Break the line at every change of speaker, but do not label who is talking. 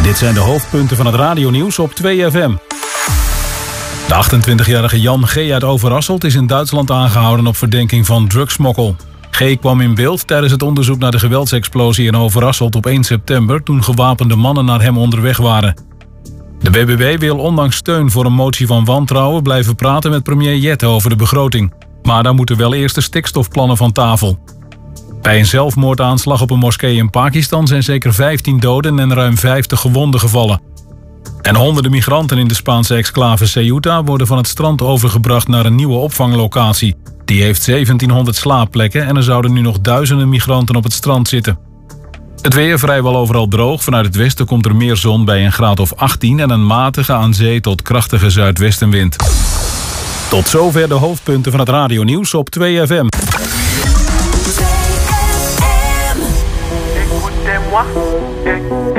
Dit zijn de hoofdpunten van het radionieuws op 2FM. De 28-jarige Jan G. uit Overasselt is in Duitsland aangehouden op verdenking van drugsmokkel. G. kwam in beeld tijdens het onderzoek naar de geweldsexplosie in Overasselt op 1 september... toen gewapende mannen naar hem onderweg waren. De BBB wil ondanks steun voor een motie van wantrouwen blijven praten met premier Jette over de begroting. Maar daar moeten wel eerst de stikstofplannen van tafel. Bij een zelfmoordaanslag op een moskee in Pakistan zijn zeker 15 doden en ruim 50 gewonden gevallen. En honderden migranten in de Spaanse exclave Ceuta worden van het strand overgebracht naar een nieuwe opvanglocatie. Die heeft 1700 slaapplekken en er zouden nu nog duizenden migranten op het strand zitten. Het weer vrijwel overal droog. Vanuit het westen komt er meer zon bij een graad of 18 en een matige aan zee tot krachtige zuidwestenwind. Tot zover de hoofdpunten van het radionieuws op 2FM.
Écoutez-moi.